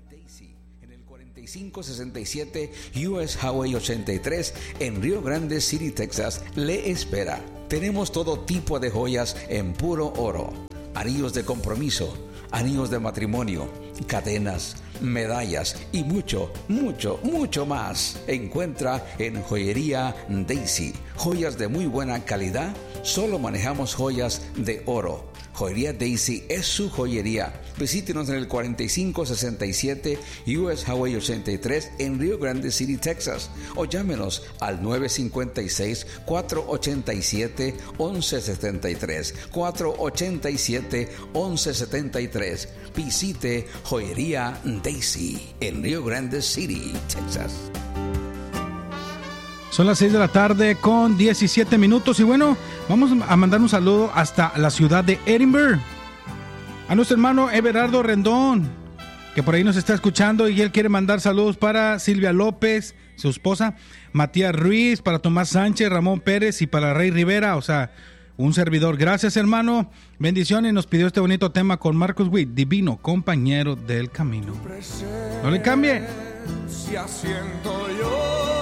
Daisy, en el 4567 US Highway 83 en Rio Grande City, Texas, le espera. Tenemos todo tipo de joyas en puro oro, anillos de compromiso, anillos de matrimonio, cadenas, medallas y mucho, mucho, mucho más. Encuentra en Joyería Daisy joyas de muy buena calidad. Solo manejamos joyas de oro. Joyería Daisy es su joyería. Visítenos en el 4567 US Highway 83 en Rio Grande City, Texas, o llámenos al 956-487-1173, 487-1173. Visite Joyería Daisy en Rio Grande City, Texas. Son las 6 de la tarde con 17 minutos y bueno, vamos a mandar un saludo hasta la ciudad de Edinburgh a nuestro hermano Everardo Rendón, que por ahí nos está escuchando y él quiere mandar saludos para Silvia López, su esposa, Matías Ruiz, para Tomás Sánchez, Ramón Pérez y para Rey Rivera, o sea, un servidor. Gracias, hermano, bendiciones. Nos pidió este bonito tema con Marcus Witt, Divino Compañero del Camino. No le cambie. Siento yo